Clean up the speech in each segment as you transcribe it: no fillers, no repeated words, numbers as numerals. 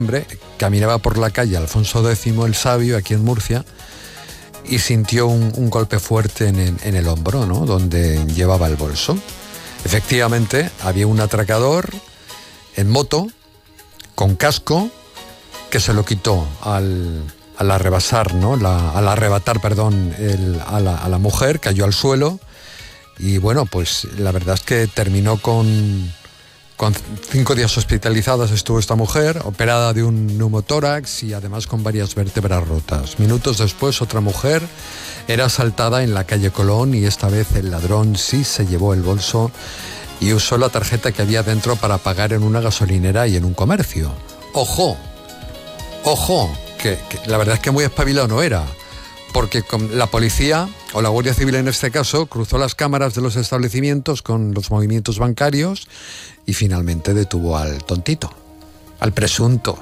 caminaba por la calle Alfonso X el Sabio, aquí en Murcia, y sintió un golpe fuerte en el hombro, ¿no?, donde llevaba el bolso. Efectivamente, había un atracador en moto, con casco, que se lo quitó al arrebatar, ¿no?, al arrebatar a la mujer, cayó al suelo, y bueno, pues la verdad es que terminó con 5 días hospitalizadas estuvo esta mujer, operada de un neumotórax y además con varias vértebras rotas. Minutos después, otra mujer era asaltada en la calle Colón y esta vez el ladrón sí se llevó el bolso y usó la tarjeta que había dentro para pagar en una gasolinera y en un comercio. ¡Ojo! Que la verdad es que muy espabilado no era, porque la policía, o la Guardia Civil en este caso, cruzó las cámaras de los establecimientos con los movimientos bancarios y finalmente detuvo al tontito, al presunto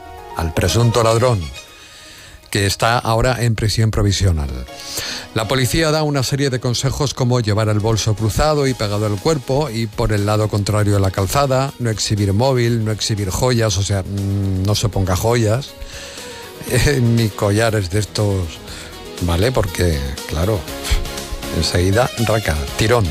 ladrón, que está ahora en prisión provisional. La policía da una serie de consejos como llevar el bolso cruzado y pegado al cuerpo y por el lado contrario de la calzada, no exhibir móvil, no exhibir joyas, o sea, no se ponga joyas, ni collares de estos, ¿vale? Porque, claro, enseguida, raca, tirón.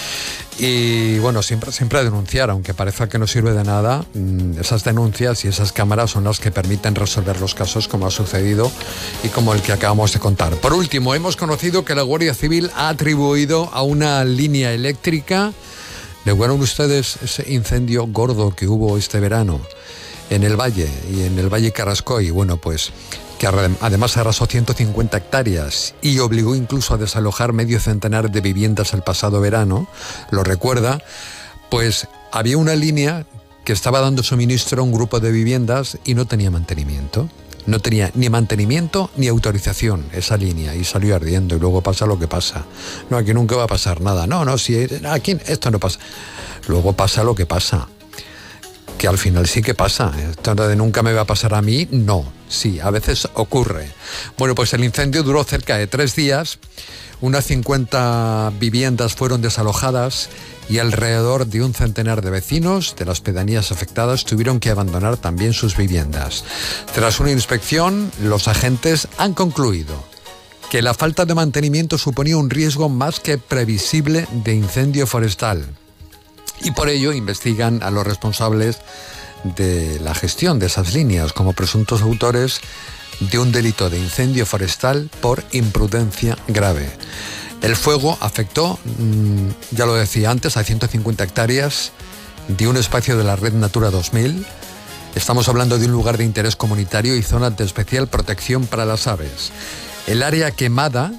Y bueno, siempre denunciar, aunque parezca que no sirve de nada, esas denuncias y esas cámaras son las que permiten resolver los casos como ha sucedido y como el que acabamos de contar. Por último, hemos conocido que la Guardia Civil ha atribuido a una línea eléctrica, ¿recuerdan ustedes ese incendio gordo que hubo este verano en el Valle y en el Valle Carrascoy? Bueno, pues que además arrasó 150 hectáreas y obligó incluso a desalojar medio centenar de viviendas el pasado verano, lo recuerda, pues había una línea que estaba dando suministro a un grupo de viviendas y no tenía mantenimiento. No tenía ni mantenimiento ni autorización esa línea y salió ardiendo y luego pasa lo que pasa. No, aquí nunca va a pasar nada. No, si aquí esto no pasa. Luego pasa lo que pasa. Que al final sí que pasa. Esto de nunca me va a pasar a mí, no. Sí, a veces ocurre. Bueno, pues el incendio duró cerca de 3 días. Unas 50 viviendas fueron desalojadas y alrededor de un centenar de vecinos de las pedanías afectadas tuvieron que abandonar también sus viviendas. Tras una inspección, los agentes han concluido que la falta de mantenimiento suponía un riesgo más que previsible de incendio forestal. Y por ello investigan a los responsables de la gestión de esas líneas como presuntos autores de un delito de incendio forestal por imprudencia grave. El fuego afectó, ya lo decía antes, a 150 hectáreas de un espacio de la Red Natura 2000. Estamos hablando de un lugar de interés comunitario y zona de especial protección para las aves. El área quemada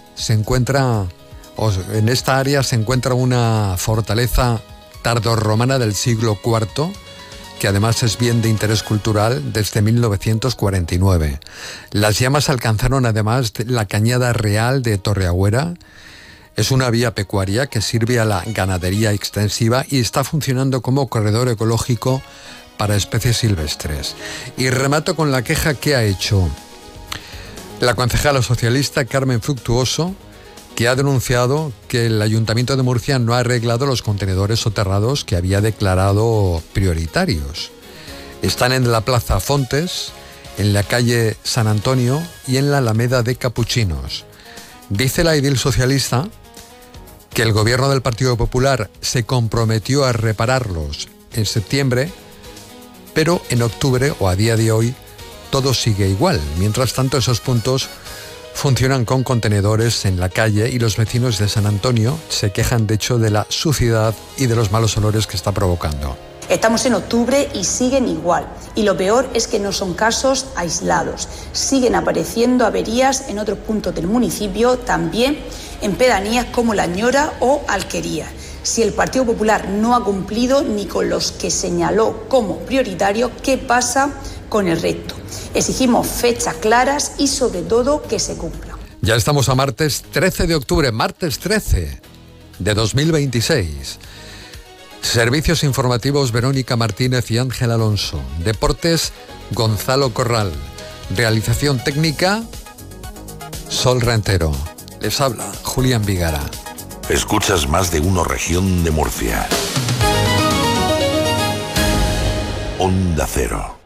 en esta área se encuentra una fortaleza tardorromana del siglo IV, que además es bien de interés cultural desde 1949. Las llamas alcanzaron además la Cañada Real de Torreagüera. Es una vía pecuaria que sirve a la ganadería extensiva y está funcionando como corredor ecológico para especies silvestres. Y remato con la queja que ha hecho la concejala socialista Carmen Fructuoso, que ha denunciado que el Ayuntamiento de Murcia no ha arreglado los contenedores soterrados que había declarado prioritarios. Están en la Plaza Fontes, en la calle San Antonio y en la Alameda de Capuchinos. Dice la edil socialista que el gobierno del Partido Popular se comprometió a repararlos en septiembre, pero en octubre o a día de hoy todo sigue igual. Mientras tanto, esos puntos funcionan con contenedores en la calle y los vecinos de San Antonio se quejan de hecho de la suciedad y de los malos olores que está provocando. Estamos en octubre y siguen igual. Y lo peor es que no son casos aislados. Siguen apareciendo averías en otros puntos del municipio, también en pedanías como La Ñora o Alquería. Si el Partido Popular no ha cumplido ni con los que señaló como prioritarios, ¿qué pasa con el resto? Exigimos fechas claras y sobre todo que se cumplan. Ya estamos a martes 13 de octubre, martes 13 de 2026. Servicios informativos Verónica Martínez y Ángel Alonso. Deportes Gonzalo Corral. Realización técnica Sol Rentero. Les habla Julián Vigara. Escuchas Más de Uno Región de Murcia. Onda Cero.